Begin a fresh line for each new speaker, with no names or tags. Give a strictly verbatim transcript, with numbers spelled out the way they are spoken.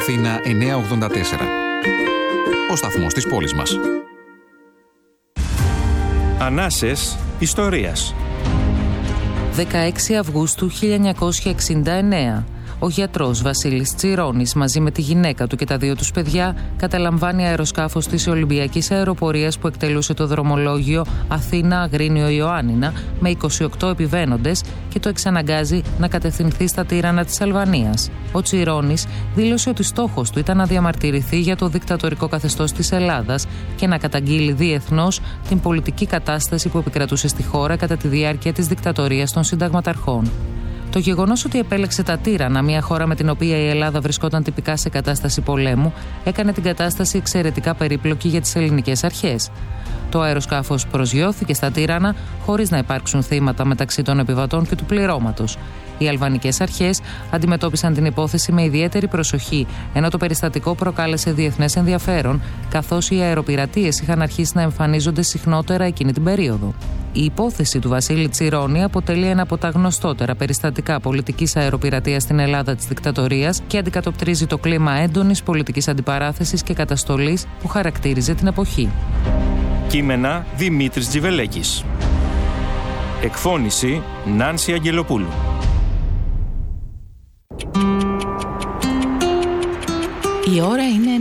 Αθήνα εννιακόσια ογδόντα τέσσερα. Ο σταθμός της πόλης μας.
Ανάσες ιστορίας.
δεκαέξι Αυγούστου χίλια εννιακόσια εξήντα εννέα. Ο γιατρός Βασίλης Τσιρώνης μαζί με τη γυναίκα του και τα δύο τους παιδιά καταλαμβάνει αεροσκάφος της Ολυμπιακής Αεροπορίας που εκτελούσε το δρομολόγιο Αθήνα-Αγρίνιο-Ιωάννινα με είκοσι οκτώ επιβαίνοντες και το εξαναγκάζει να κατευθυνθεί στα τύρανα της Αλβανίας. Ο Τσιρώνης δήλωσε ότι στόχος του ήταν να διαμαρτυρηθεί για το δικτατορικό καθεστώς της Ελλάδας και να καταγγείλει διεθνώς την πολιτική κατάσταση που επικρατούσε στη χώρα κατά τη διάρκεια της δικτατορίας των συνταγματαρχών. Το γεγονός ότι επέλεξε τα τύρανα, μια χώρα με την οποία η Ελλάδα βρισκόταν τυπικά σε κατάσταση πολέμου, έκανε την κατάσταση εξαιρετικά περίπλοκη για τις ελληνικές αρχές. Το αεροσκάφος προσγειώθηκε στα τύρανα χωρίς να υπάρξουν θύματα μεταξύ των επιβατών και του πληρώματος. Οι αλβανικές αρχές αντιμετώπισαν την υπόθεση με ιδιαίτερη προσοχή, ενώ το περιστατικό προκάλεσε διεθνές ενδιαφέρον, καθώς οι αεροπειρατείες είχαν αρχίσει να εμφανίζονται συχνότερα εκείνη την περίοδο. Η υπόθεση του Βασίλη Τσιρώνη αποτελεί ένα από τα γνωστότερα περιστατικά πολιτικής αεροπειρατείας στην Ελλάδα της δικτατορίας και αντικατοπτρίζει το κλίμα έντονης πολιτικής αντιπαράθεσης και καταστολής που χαρακτήριζε την εποχή.
Κείμενα Δημήτρης Τζιβελέκης. Εκφώνηση Νάνση Αγγελοπούλου.
Η ώρα είναι